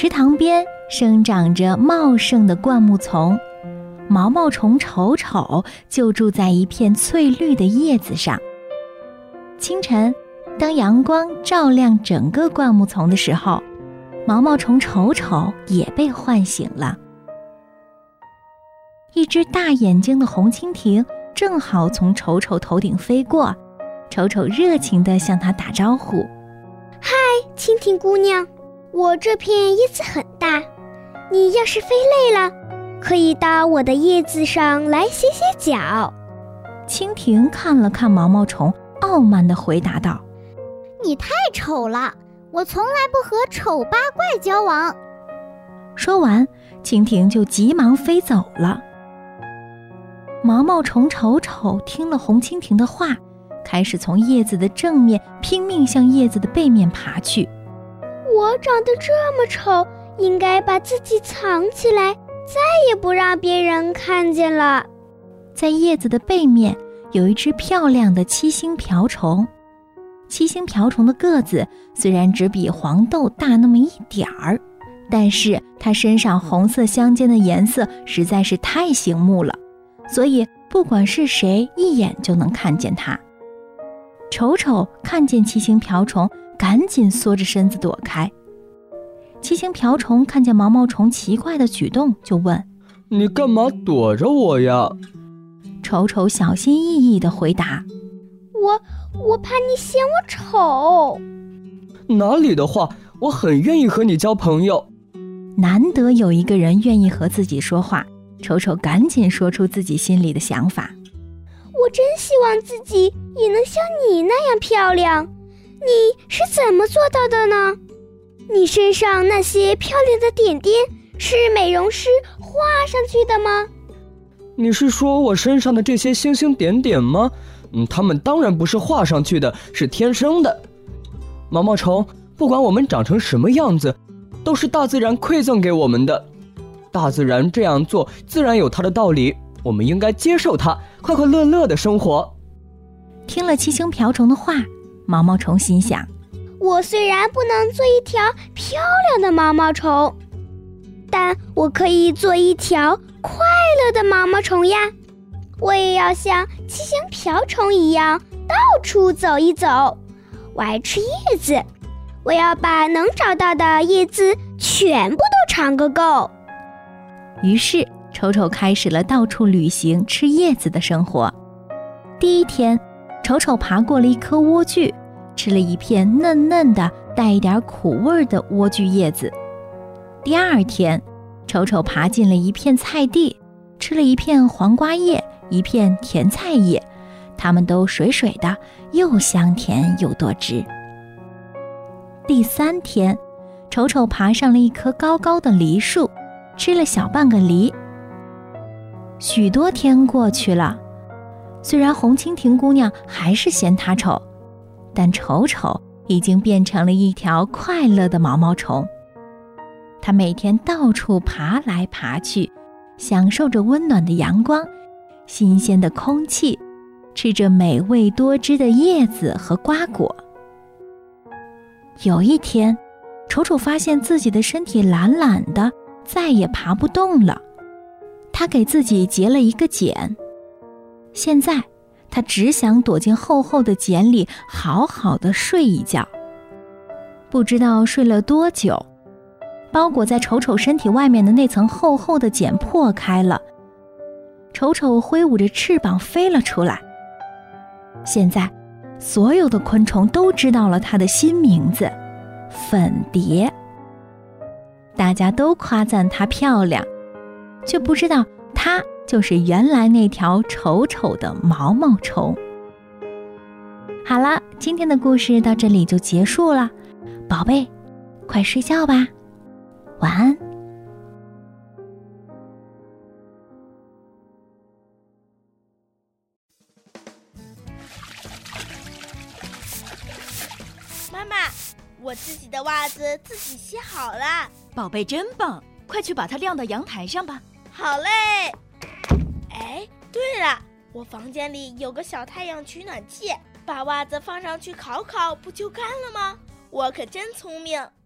池塘边生长着茂盛的灌木丛，毛毛虫丑丑就住在一片翠绿的叶子上。清晨，当阳光照亮整个灌木丛的时候，毛毛虫丑丑也被唤醒了。一只大眼睛的红蜻蜓正好从丑丑头顶飞过，丑丑热情地向它打招呼： 嗨，蜻蜓姑娘，我这片叶子很大，你要是飞累了，可以到我的叶子上来歇歇脚。 蜻蜓看了看毛毛虫，傲慢地回答道： 你太丑了，我从来不和丑八怪交往。 说完，蜻蜓就急忙飞走了。毛毛虫丑丑听了红蜻蜓的话，开始从叶子的正面拼命向叶子的背面爬去。 我长得这么丑，应该把自己藏起来，再也不让别人看见了。 在叶子的背面有一只漂亮的七星瓢虫。七星瓢虫的个子虽然只比黄豆大那么一点儿，但是它身上红色相间的颜色实在是太醒目了，所以不管是谁一眼就能看见它。丑丑看见七星瓢虫，赶紧缩着身子躲开。七星瓢虫看见毛毛虫奇怪的举动，就问： 你干嘛躲着我呀？ 丑丑小心翼翼地回答： 我怕你嫌我丑。 哪里的话，我很愿意和你交朋友。 难得有一个人愿意和自己说话，丑丑赶紧说出自己心里的想法： 我真希望自己也能像你那样漂亮，你是怎么做到的呢？你身上那些漂亮的点点是美容师画上去的吗？ 你是说我身上的这些星星点点吗？它们当然不是画上去的，是天生的。毛毛虫，不管我们长成什么样子，都是大自然馈赠给我们的。大自然这样做自然有它的道理，我们应该接受它，快快乐乐的生活。 听了七星瓢虫的话，毛毛虫心想： 我虽然不能做一条漂亮的毛毛虫，但我可以做一条快乐的毛毛虫呀。我也要像七星瓢虫一样到处走一走。我爱吃叶子，我要把能找到的叶子全部都尝个够。 于是丑丑开始了到处旅行吃叶子的生活。第一天，丑丑爬过了一棵莴苣，吃了一片嫩嫩的带一点苦味的莴苣叶子。第二天，丑丑爬进了一片菜地，吃了一片黄瓜叶，一片甜菜叶，它们都水水的，又香甜又多汁。第三天，丑丑爬上了一棵高高的梨树，吃了小半个梨。许多天过去了，虽然红蜻蜓姑娘还是嫌它丑，但丑丑已经变成了一条快乐的毛毛虫。它每天到处爬来爬去，享受着温暖的阳光、新鲜的空气，吃着美味多汁的叶子和瓜果。有一天，丑丑发现自己的身体懒懒的，再也爬不动了。他给自己结了一个茧，现在他只想躲进厚厚的茧里，好好的睡一觉。不知道睡了多久，包裹在丑丑身体外面的那层厚厚的茧破开了，丑丑挥舞着翅膀飞了出来。现在所有的昆虫都知道了它的新名字——粉蝶。大家都夸赞它漂亮，却不知道它就是原来那条丑丑的毛毛虫。好了，今天的故事到这里就结束了，宝贝，快睡觉吧，晚安。 妈妈，我自己的袜子自己洗好了。 宝贝真棒，快去把它晾到阳台上吧。 好嘞。哎，对了，我房间里有个小太阳取暖器，把袜子放上去烤烤，不就干了吗？我可真聪明。